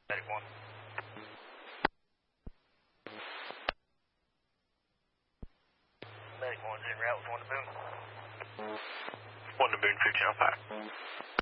Medic 1. Medic 1's en route with 1 to Boone. 1 to Boone, 1505.